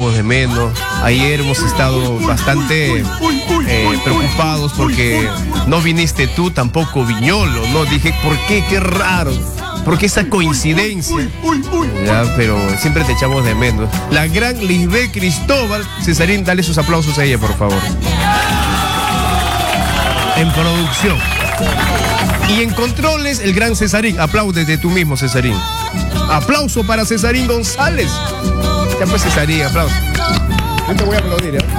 echamos de menos. Ayer hemos estado bastante preocupados porque no viniste tú, tampoco Viñolo, ¿no? Dije, ¿por qué? Qué raro. Porque esa coincidencia. Ya, pero siempre te echamos de menos. La gran Lisbeth Cristóbal. Cesarín, dale sus aplausos a ella, por favor. En producción. Y en controles, el gran Cesarín. Apláudete tú mismo, Cesarín. Aplauso para Cesarín González. Ya pues, Cesarín, aplauso. Yo te voy a aplaudir, ¿eh?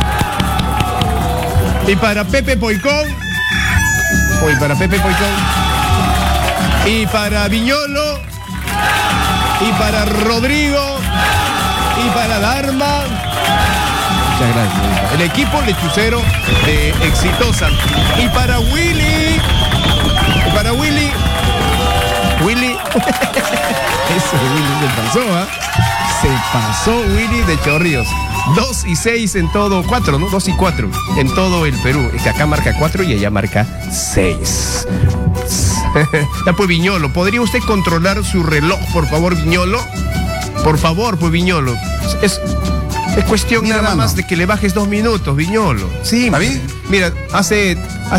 Y para Pepe Poicón. Hoy para Pepe Poicón. Y para Viñolo, y para Rodrigo, y para Dharma. Muchas gracias. El equipo lechucero de Exitosa. Y para Willy. Y para Willy. Willy. Eso Willy se pasó, ¿ah? Se pasó Willy de Chorrillos. 2 y 6 en todo, 4, ¿no? 2 y 4 en todo el Perú. Es que acá marca 4 y allá marca 6. Ya pues, Viñolo, ¿podría usted controlar su reloj, por favor, Viñolo? Por favor, pues, Viñolo. Es cuestión nada más de que le bajes 2 minutos, Viñolo. Sí, mira, hace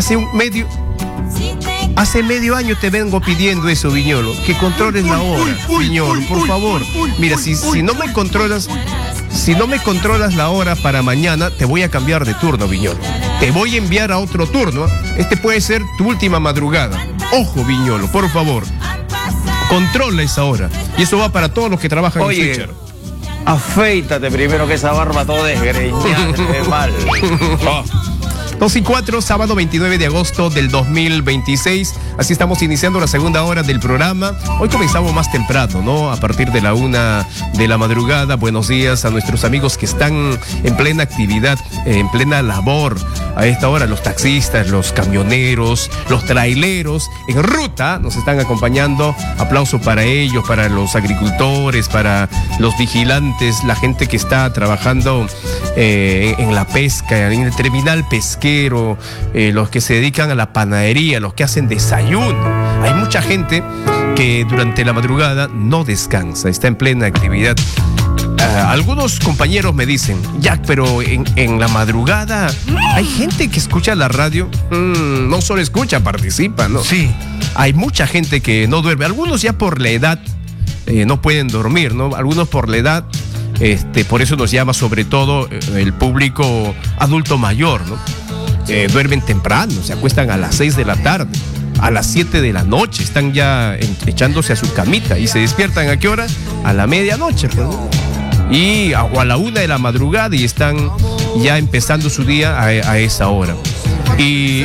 medio año te vengo pidiendo eso, Viñolo, que controles la hora, Viñolo, por favor. Mira, si no me controlas la hora para mañana, te voy a cambiar de turno, Viñolo. Te voy a enviar a otro turno. Este puede ser tu última madrugada. Ojo, Viñolo, por favor. Controla esa hora. Y eso va para todos los que trabajan en Switcher. Afeítate primero, que esa barba todo desgreñada, se ve mal. 2 y 4, sábado 29 de agosto del 2026. Así estamos iniciando la segunda hora del programa. Hoy comenzamos más temprano, ¿no? A partir de la 1 de la madrugada. Buenos días a nuestros amigos que están en plena actividad, en plena labor. A esta hora los taxistas, los camioneros, los traileros en ruta nos están acompañando. Aplauso para ellos, para los agricultores, para los vigilantes, la gente que está trabajando en la pesca, en el terminal pesquero. Los que se dedican a la panadería, los que hacen desayuno. Hay mucha gente que durante la madrugada no descansa, está en plena actividad. Algunos compañeros me dicen, Jack, pero en la madrugada hay gente que escucha la radio. No solo escucha, participa, ¿no? Sí. Hay mucha gente que no duerme. Algunos ya por la edad no pueden dormir, ¿no? Algunos por la edad. Por eso nos llama sobre todo el público adulto mayor, ¿no? Duermen temprano, se acuestan a las 6 de la tarde, a las 7 de la noche, están ya echándose a su camita y se despiertan ¿a qué hora? A la medianoche, pues, ¿no? O a la 1 de la madrugada y están ya empezando su día a esa hora. Y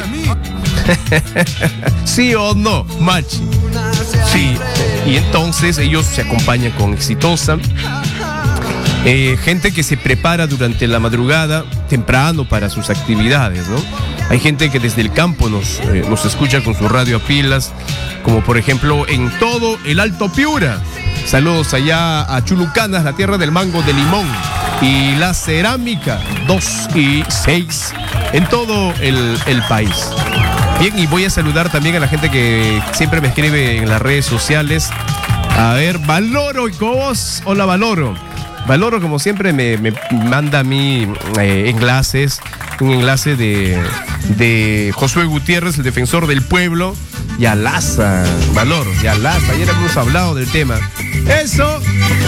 ¿sí o no, Machi? Sí. Y entonces ellos se acompañan con Exitosa. Gente que se prepara durante la madrugada temprano para sus actividades, ¿no? Hay gente que desde el campo nos escucha con su radio a pilas, como por ejemplo en todo el Alto Piura. Saludos allá a Chulucanas, la tierra del mango de limón. Y la cerámica, 2 y 6 en todo el país. Bien, y voy a saludar también a la gente que siempre me escribe en las redes sociales. A ver, Valoro y Cobos. Hola, Valoro. Valoro, como siempre, me manda a mí enlaces. Un enlace de Josué Gutiérrez, el defensor del pueblo. Y Alaza, Valoro, y Alaza. Ayer hemos hablado del tema. Eso.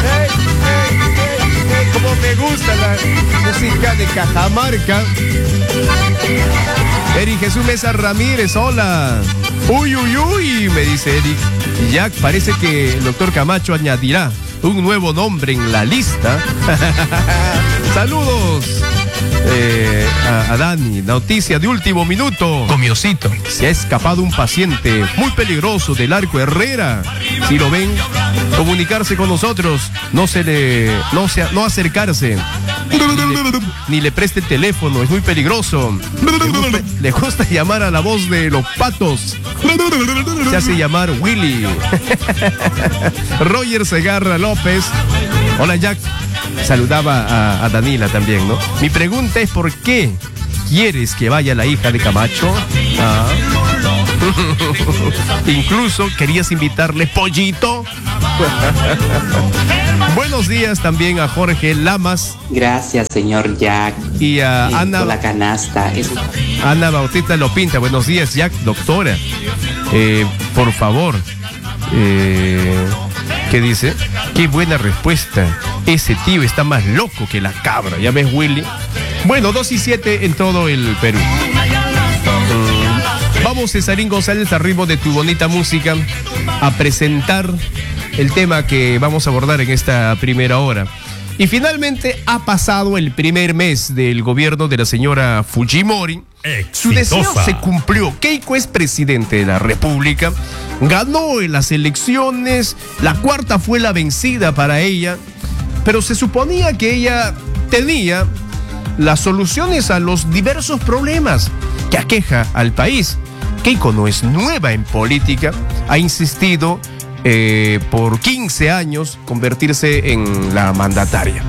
Como me gusta la música de Cajamarca. Eric Jesús Mesa Ramírez, hola. Uy, me dice Eric. Jack, parece que el doctor Camacho añadirá un nuevo nombre en la lista. Saludos a Dani. Noticia de último minuto. Comiosito. Se ha escapado un paciente muy peligroso del Arco Herrera. Si lo ven, comunicarse con nosotros. No acercarse. Ni le preste el teléfono, es muy peligroso. Le gusta llamar a la voz de los patos. Se hace llamar Willy. Roger Segarra López. Hola, Jack. Saludaba a Danila también, ¿no? Mi pregunta es: ¿por qué quieres que vaya la hija de Camacho? Incluso querías invitarle pollito. Buenos días también a Jorge Lamas. Gracias, señor Jack. Y a Ana. Por la canasta. Ana Bautista Lopinta. Buenos días, Jack, doctora. Por favor. ¿Qué dice? Qué buena respuesta. Ese tío está más loco que la cabra. ¿Ya ves, Willy? Bueno, 2:07 en todo el Perú. Vamos, Cesarín González, al ritmo de tu bonita música, a presentar el tema que vamos a abordar en esta primera hora. Y finalmente ha pasado el primer mes del gobierno de la señora Fujimori. Su deseo se cumplió. Keiko es presidente de la República, ganó en las elecciones, la cuarta fue la vencida para ella, pero se suponía que ella tenía las soluciones a los diversos problemas que aqueja al país. Keiko no es nueva en política, ha insistido por 15 años convertirse en la mandataria.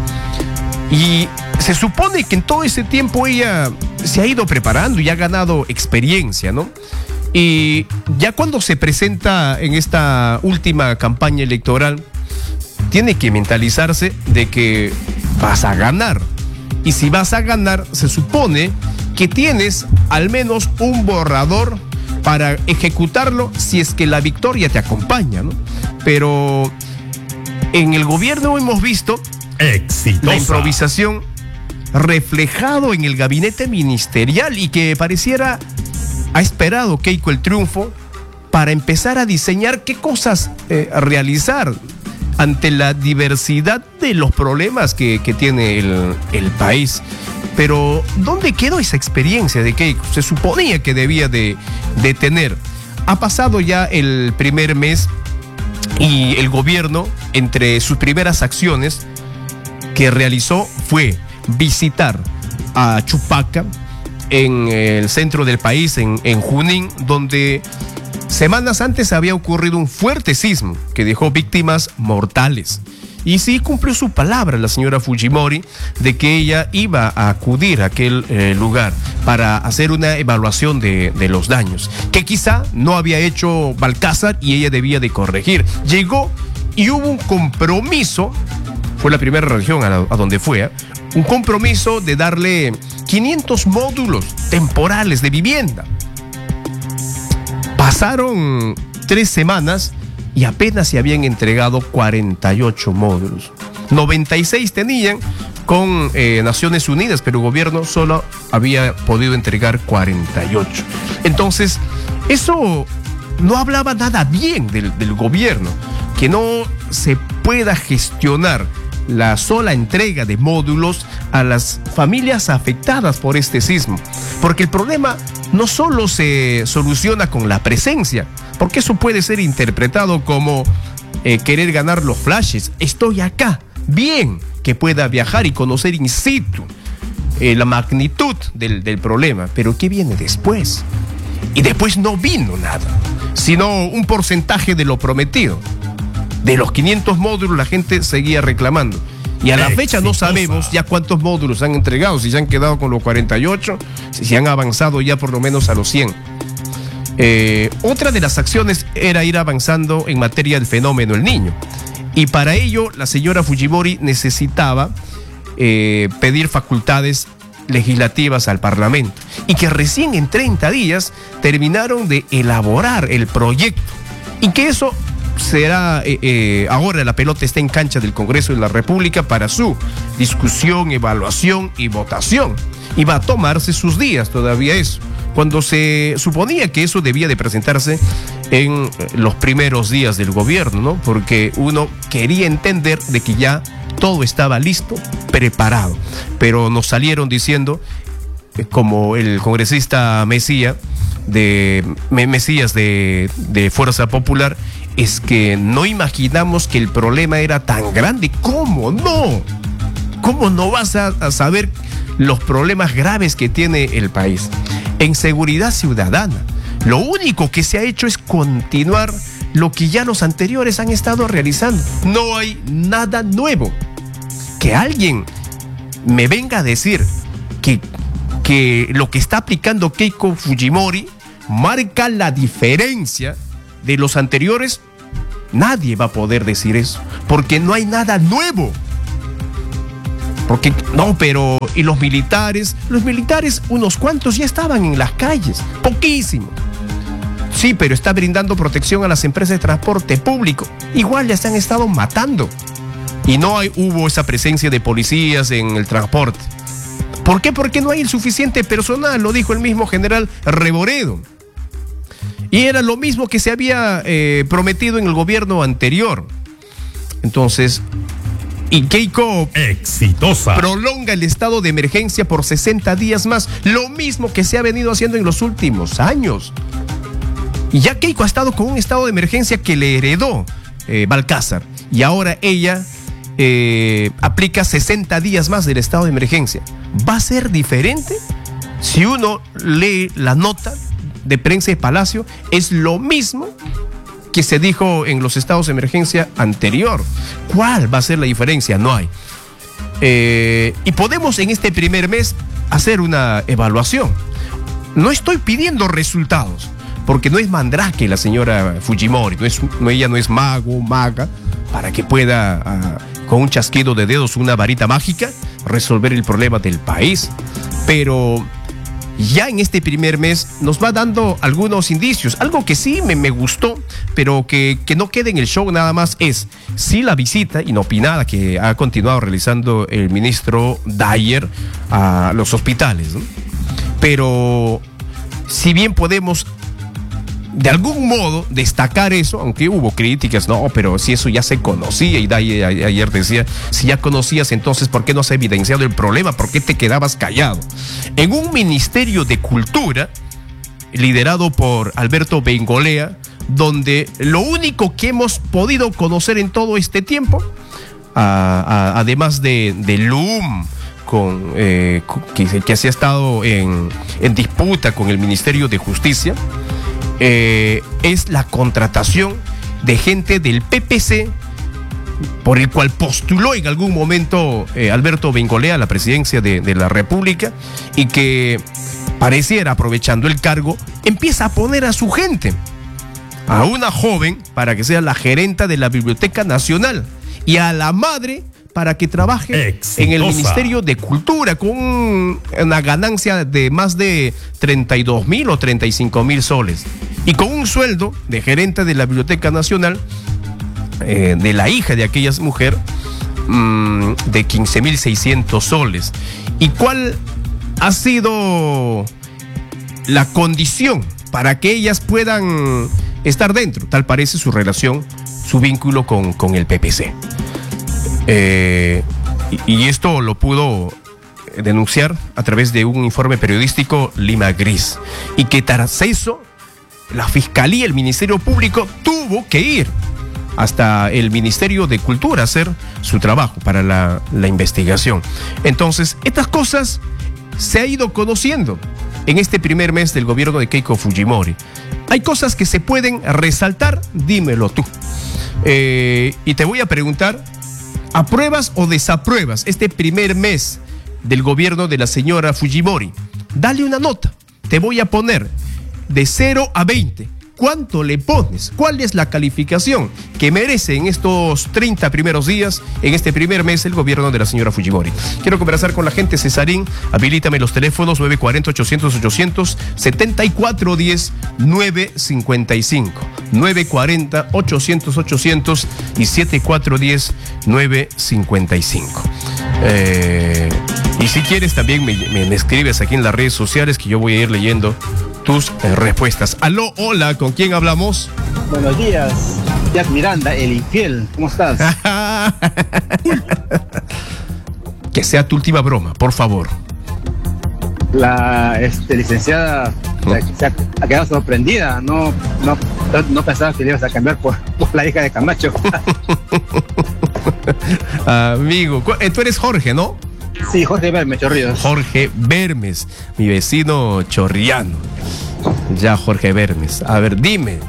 Y se supone que en todo ese tiempo ella se ha ido preparando y ha ganado experiencia, ¿no? Y ya cuando se presenta en esta última campaña electoral, tiene que mentalizarse de que vas a ganar. Y si vas a ganar, se supone que tienes al menos un borrador para ejecutarlo si es que la victoria te acompaña, ¿no? Pero en el gobierno hemos visto la improvisación reflejado en el gabinete ministerial y que pareciera ha esperado Keiko el triunfo para empezar a diseñar qué cosas realizar ante la diversidad de los problemas que tiene el país. Pero ¿dónde quedó esa experiencia de Keiko? Se suponía que debía de tener. Ha pasado ya el primer mes y el gobierno, entre sus primeras acciones que realizó, fue visitar a Chupaca, en el centro del país, en Junín, donde semanas antes había ocurrido un fuerte sismo que dejó víctimas mortales. Y sí cumplió su palabra la señora Fujimori de que ella iba a acudir a aquel lugar para hacer una evaluación de los daños, que quizá no había hecho Balcázar y ella debía de corregir. Llegó y hubo un compromiso, fue la primera región a donde fue, un compromiso de darle 500 módulos temporales de vivienda. Pasaron 3 semanas y apenas se habían entregado 48 módulos. 96 tenían con Naciones Unidas, pero el gobierno solo había podido entregar 48. Entonces, eso no hablaba nada bien del gobierno, que no se pueda gestionar la sola entrega de módulos a las familias afectadas por este sismo. Porque el problema no solo se soluciona con la presencia, porque eso puede ser interpretado como querer ganar los flashes. Estoy acá, bien, que pueda viajar y conocer in situ la magnitud del problema. Pero ¿qué viene después? Y después no vino nada, sino un porcentaje de lo prometido. De los 500 módulos la gente seguía reclamando. Y a la fecha no sabemos ya cuántos módulos han entregado, si se han quedado con los 48, si han avanzado ya por lo menos a los 100. Otra de las acciones era ir avanzando en materia del fenómeno El Niño. Y para ello la señora Fujimori necesitaba pedir facultades legislativas al Parlamento. Y que recién en 30 días terminaron de elaborar el proyecto. Y que eso será, ahora la pelota está en cancha del Congreso de la República para su discusión, evaluación y votación. Y va a tomarse sus días todavía eso, cuando se suponía que eso debía de presentarse en los primeros días del gobierno, ¿no? Porque uno quería entender de que ya todo estaba listo, preparado. Pero nos salieron diciendo, como el congresista Mesías de Fuerza Popular, es que no imaginamos que el problema era tan grande. ¿Cómo no? ¿Cómo no vas a saber los problemas graves que tiene el país? En seguridad ciudadana, lo único que se ha hecho es continuar lo que ya los anteriores han estado realizando. No hay nada nuevo. Que alguien me venga a decir que lo que está aplicando Keiko Fujimori marca la diferencia de los anteriores, nadie va a poder decir eso, porque no hay nada nuevo. Porque, no, pero, ¿y los militares? Los militares, unos cuantos ya estaban en las calles, poquísimos. Sí, pero está brindando protección a las empresas de transporte público. Igual ya se han estado matando. Y no hubo esa presencia de policías en el transporte. ¿Por qué? Porque no hay el suficiente personal, lo dijo el mismo general Reboredo. Y era lo mismo que se había prometido en el gobierno anterior. Entonces, y Keiko exitosa prolonga el estado de emergencia por 60 días más. Lo mismo que se ha venido haciendo en los últimos años. Y ya Keiko ha estado con un estado de emergencia que le heredó Balcázar. Y ahora ella aplica 60 días más del estado de emergencia. ¿Va a ser diferente? Si uno lee la nota de prensa de Palacio, es lo mismo que se dijo en los estados de emergencia anterior. ¿Cuál va a ser la diferencia? No hay. Y podemos en este primer mes hacer una evaluación. No estoy pidiendo resultados, porque no es mandrake la señora Fujimori, ella no es maga, para que pueda, con un chasquido de dedos, una varita mágica, resolver el problema del país. Pero ya en este primer mes nos va dando algunos indicios. Algo que sí me gustó, pero que no quede en el show nada más, es sí la visita inopinada que ha continuado realizando el ministro Dyer a los hospitales, ¿no? Pero si bien podemos de algún modo destacar eso, aunque hubo críticas, no, pero si eso ya se conocía, y Dyer ayer decía, si ya conocías, entonces ¿por qué no has evidenciado el problema? ¿Por qué te quedabas callado? En un ministerio de cultura liderado por Alberto Bengolea, donde lo único que hemos podido conocer en todo este tiempo, además de LUM, que se ha estado en disputa con el Ministerio de Justicia, es la contratación de gente del PPC, por el cual postuló en algún momento Alberto Bengolea a la presidencia de la República, y que pareciera, aprovechando el cargo, empieza a poner a su gente, a una joven para que sea la gerenta de la Biblioteca Nacional y a la madre para que trabaje exitosa en el Ministerio de Cultura, con una ganancia de más de 32,000 o 35,000 soles, y con un sueldo de gerente de la Biblioteca Nacional, de la hija de aquella mujer, de 15,600 soles. ¿Y cuál ha sido la condición para que ellas puedan estar dentro? Tal parece su relación, su vínculo con el PPC. Y esto lo pudo denunciar a través de un informe periodístico Lima Gris, y que tras eso la Fiscalía, el Ministerio Público, tuvo que ir hasta el Ministerio de Cultura a hacer su trabajo para la investigación. Entonces, estas cosas se ha ido conociendo en este primer mes del gobierno de Keiko Fujimori. Hay cosas que se pueden resaltar, dímelo tú. Y te voy a preguntar, ¿apruebas o desapruebas este primer mes del gobierno de la señora Fujimori? Dale una nota. Te voy a poner de 0 a 20. ¿Cuánto le pones? ¿Cuál es la calificación que merece en estos 30 primeros días, en este primer mes, el gobierno de la señora Fujimori? Quiero conversar con la gente. Cesarín, habilítame los teléfonos 940-800-800, 7410-955, 940-800-800 y 7410-955. Y si quieres también me escribes aquí en las redes sociales, que yo voy a ir leyendo tus respuestas. Aló, hola, ¿con quién hablamos? Buenos días, Jack Miranda, el infiel, ¿cómo estás? Que sea tu última broma, por favor. La licenciada se ha quedado sorprendida, no pensaba que le ibas a cambiar por la hija de Camacho. Amigo, tú eres Jorge, ¿no? Sí, Jorge Bermes, Chorrillos. Jorge Bermes, mi vecino chorriano. Ya, Jorge Bermes. A ver, dime.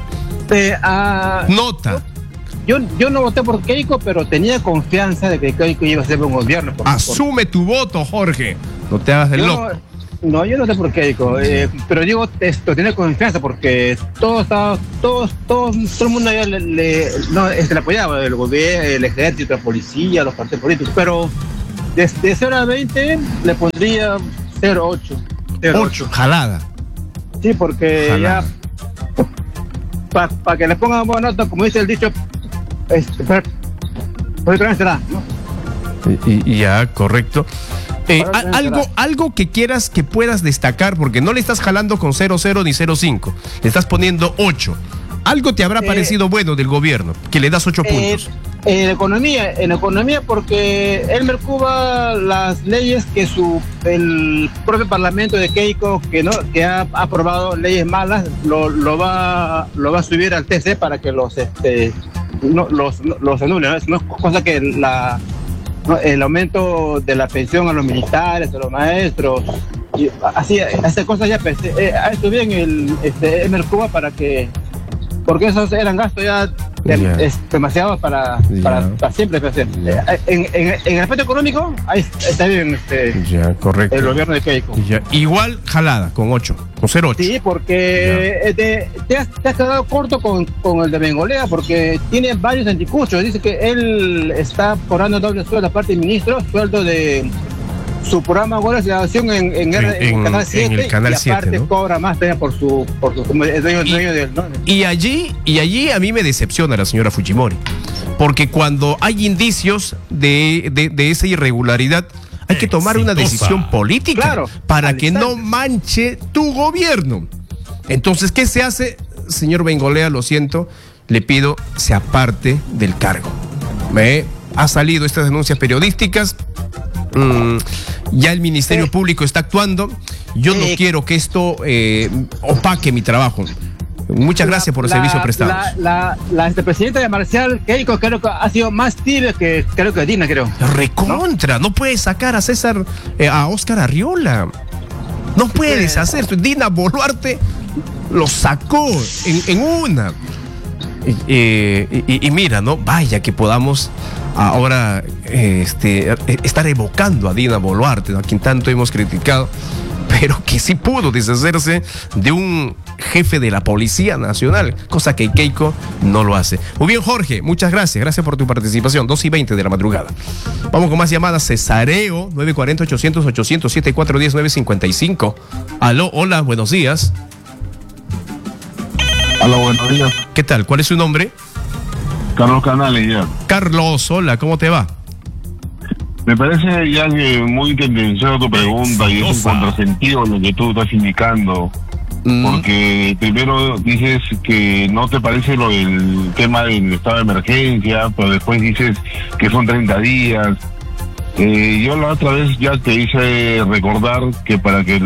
Nota. Yo no voté por Keiko, pero tenía confianza de que Keiko iba a ser un gobierno. Asume tu voto, Jorge. No te hagas el loco. No, yo no sé por qué, Keiko, pero digo esto, tiene confianza porque todo el mundo ya le apoyaba, el gobierno, el ejército, la policía, los partidos políticos, pero desde 0 a 20 le pondría 0,8. 8, jalada. Sí, porque Jalada. ya para que le pongan buena nota, como dice el dicho, será, ¿no? Y ya, correcto. Algo que quieras que puedas destacar, porque no le estás jalando con 0,0 ni 0,5, le estás poniendo 8. Algo te habrá parecido bueno del gobierno, que le das 8 puntos. En economía, porque Elmer Cuba, las leyes que el propio parlamento de Keiko, que ha aprobado leyes malas, lo va a subir al TC para que los anule, ¿no? Es una cosa que el aumento de la pensión a los militares, a los maestros, y así, esas cosas ya ha hecho bien Elmer Cuba porque esos eran gastos ya demasiados para siempre. En el aspecto económico, ahí está bien Ya, correcto. el gobierno de Keiko. Ya. Igual jalada, con 8, con 0,8. Sí, porque te has quedado corto con el de Bengolea, porque tiene varios anticuchos. Dice que él está cobrando doble sueldo, aparte del ministro, sueldo de su programa Goles de Nación en Canal 7, en el Canal y aparte 7, ¿no? cobra más por su como es dueño del, ¿no? Y allí a mí me decepciona la señora Fujimori, porque cuando hay indicios de esa irregularidad, hay que tomar una decisión política, claro, para que no manche tu gobierno. Entonces, ¿qué se hace? Señor Bengolea, lo siento, le pido se aparte del cargo. Ha salido estas denuncias periodísticas. Ya el Ministerio Público está actuando. Yo no quiero que esto opaque mi trabajo. Muchas gracias por los servicios prestados. La vicepresidenta de Marcial, Keiko, creo que ha sido más tibia que Dina, creo. Recontra, no puedes sacar a Óscar Arriola. No puedes hacer. Dina Boluarte lo sacó en una. Y mira, ¿no? Vaya que podamos ahora estar evocando a Dina Boluarte, ¿no? A quien tanto hemos criticado, pero que sí pudo deshacerse de un jefe de la Policía Nacional, cosa que Keiko no lo hace. Muy bien, Jorge, muchas gracias. Gracias por tu participación. 2:20 de la madrugada. Vamos con más llamadas. Cesareo, 940-800-800-7410-955. Aló, hola, buenos días. Hola, buenos días. ¿Qué tal? ¿Cuál es su nombre? Carlos Canales, ya. Carlos, hola, ¿cómo te va? Me parece ya que muy tendenciosa tu pregunta y es un contrasentido lo que tú estás indicando. Porque primero dices que no te parece lo del tema del estado de emergencia, pero después dices que son 30 días. Yo la otra vez ya te hice recordar que para que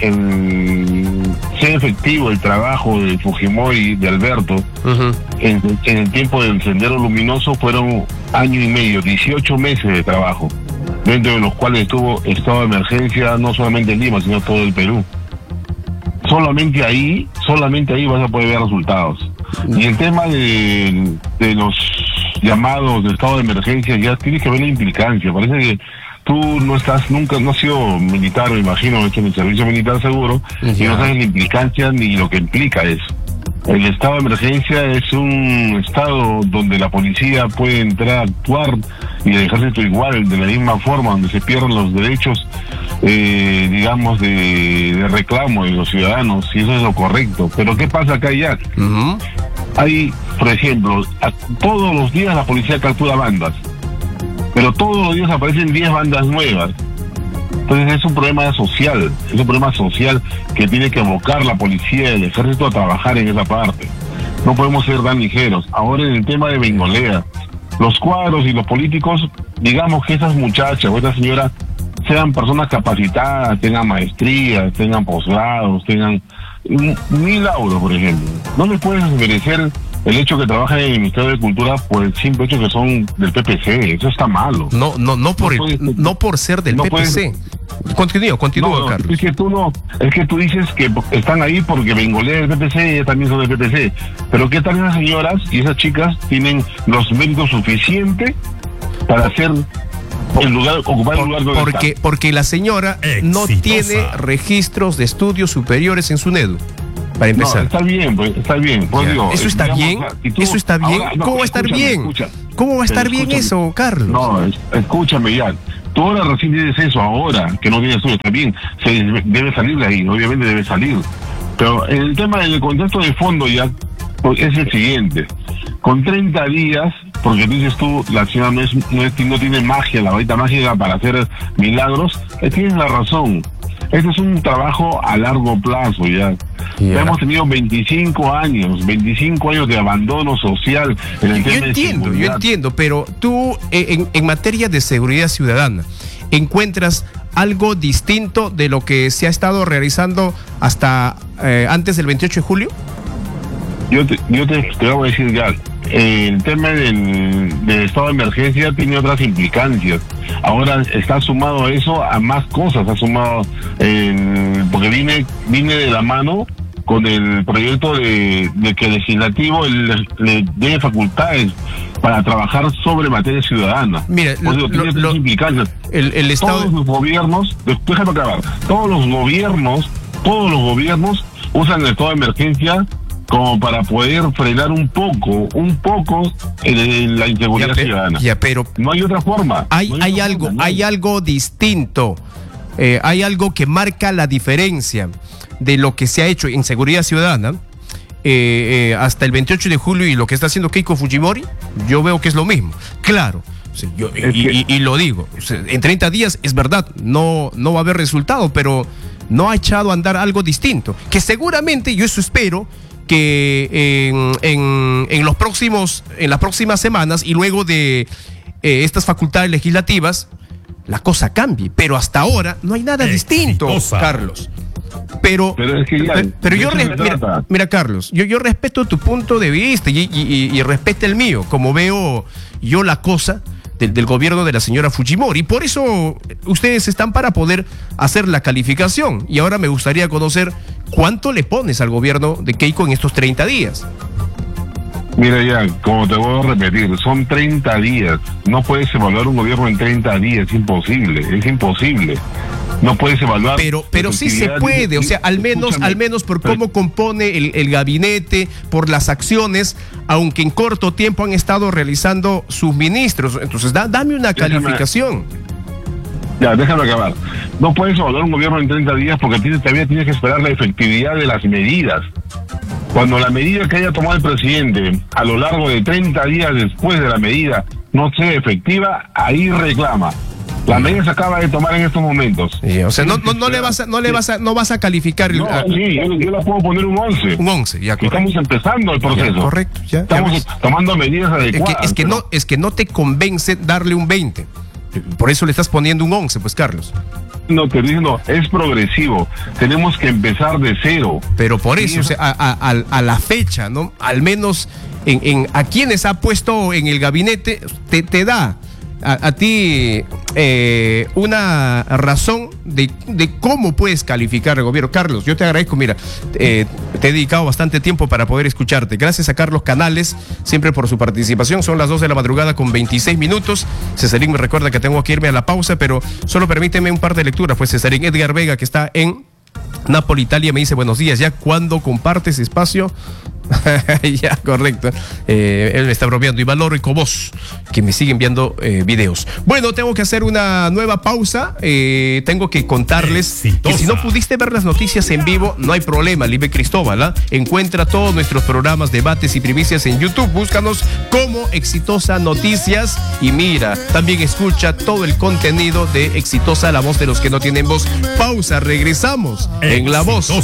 sea efectivo el trabajo de Fujimori, de Alberto, en el tiempo del Sendero Luminoso fueron 1 año y medio, 18 meses de trabajo, dentro de los cuales estuvo estado de emergencia no solamente en Lima, sino todo el Perú. Solamente ahí vas a poder ver resultados. Y el tema de los llamados de estado de emergencia, ya tienes que ver la implicancia. Parece que tú nunca has sido militar, me imagino, hecho en el servicio militar seguro, y no sabes la implicancia ni lo que implica eso. El estado de emergencia es un estado donde la policía puede entrar a actuar y el ejército igual, de la misma forma, donde se pierden los derechos, digamos, de reclamo de los ciudadanos, y eso es lo correcto. Pero ¿qué pasa acá, Jack? Hay, por ejemplo, todos los días la policía captura bandas, pero todos los días aparecen 10 bandas nuevas. Entonces es un problema social, que tiene que abocar la policía y el ejército a trabajar en esa parte. No podemos ser tan ligeros. Ahora en el tema de Bengolea, los cuadros y los políticos, digamos que esas muchachas o esta señora sean personas capacitadas, tengan maestrías, tengan posgrados, tengan 1000 lauros, por ejemplo. No les puedes merecer el hecho que trabajan en el Ministerio de Cultura por el simple hecho que son del PPC. Eso está malo. No por ser del PPC. Continúa, Carlos. Es que tú dices que están ahí porque Bengolea es del PPC y ellas también son del PPC. Pero ¿qué tal esas señoras y esas chicas tienen los méritos suficientes para ser ocupar el lugar donde está. Porque la señora no tiene registros de estudios superiores en SUNEDU. Para empezar. No, está bien, pues, está bien. Pues digo, ¿Eso está bien? ¿Eso está bien? Ahora, no, ¿Cómo va a estar bien? ¿Cómo va a estar bien eso, Carlos? No, escúchame ya. Tú ahora recién dices eso, ahora que no tienes estudio, está bien. Debe salir de ahí, obviamente debe salir. Pero en el tema del contexto de fondo ya es el siguiente. Con 30 días, porque dices tú, la señora no tiene magia, la varita mágica para hacer milagros, tienes la razón. Este es un trabajo a largo plazo ya. Hemos tenido 25 años de abandono social en el tema de seguridad. Yo entiendo, pero tú en materia de seguridad ciudadana, ¿encuentras algo distinto de lo que se ha estado realizando hasta antes del 28 de julio? Yo te voy a decir ya, el tema del estado de emergencia tiene otras implicancias. Ahora está sumado eso a más cosas, porque viene de la mano con el proyecto de que el legislativo le dé facultades para trabajar sobre materia ciudadana. Mira, tiene otras implicancias. El estado... Todos los gobiernos, déjame acabar, todos los gobiernos usan el estado de emergencia como para poder frenar un poco la inseguridad ciudadana. Pero no hay otra forma. Hay algo distinto. Hay algo que marca la diferencia de lo que se ha hecho en seguridad ciudadana hasta el 28 de julio y lo que está haciendo Keiko Fujimori. Yo veo que es lo mismo. Claro. Sí, y lo digo, en 30 días es verdad, no va a haber resultado, pero no ha echado a andar algo distinto. Que seguramente, yo eso espero, que en las próximas semanas y luego de estas facultades legislativas la cosa cambie, pero hasta ahora no hay nada distinto, Carlos. Pero yo mira, Carlos, yo respeto tu punto de vista y respeto el mío, como veo yo la cosa del gobierno de la señora Fujimori. Por eso ustedes están para poder hacer la calificación. Y ahora me gustaría conocer cuánto le pones al gobierno de Keiko en estos 30 días. Mira ya, como te voy a repetir, son 30 días. No puedes evaluar un gobierno en 30 días, es imposible. No puedes evaluar. Pero sí se puede, o sea, al menos por cómo compone el gabinete, por las acciones, aunque en corto tiempo han estado realizando sus ministros. Entonces, dame una calificación. Ya, déjame acabar. No puedes evaluar un gobierno en 30 días porque todavía tienes que esperar la efectividad de las medidas. Cuando la medida que haya tomado el presidente a lo largo de 30 días después de la medida no sea efectiva, ahí reclama. La medida se acaba de tomar en estos momentos. Sí, o sea, no vas a calificar. Sí, yo la puedo poner un 11. Un 11, ya, correcto. Estamos empezando el proceso. Ya, correcto, ya. Estamos tomando medidas adecuadas. Es que no te convence darle un 20. Por eso le estás poniendo un 11, pues, Carlos. No, te digo, es progresivo. Tenemos que empezar de cero. Pero por eso, o sea, a la fecha, ¿no? Al menos a quienes ha puesto en el gabinete, te da a ti una razón de cómo puedes calificar el gobierno. Carlos, yo te agradezco, mira, te he dedicado bastante tiempo para poder escucharte. Gracias a Carlos Canales, siempre por su participación. Son las 2 de la madrugada con 26 minutos. Cesarín me recuerda que tengo que irme a la pausa, pero solo permíteme un par de lecturas. Pues Cesarín Edgar Vega, que está en Nápoles, Italia, me dice buenos días. Ya cuando compartes espacio, ya, correcto. Él me está bromeando. Y Valoro y Cobos, que me siguen enviando videos. Bueno, tengo que hacer una nueva pausa. Tengo que contarles que si no pudiste ver las noticias en vivo, no hay problema. Libre Cristóbal, encuentra todos nuestros programas, debates y primicias en YouTube. Búscanos como Exitosa Noticias. Y mira, también escucha todo el contenido de Exitosa, la voz de los que no tienen voz. Pausa, regresamos en La Voz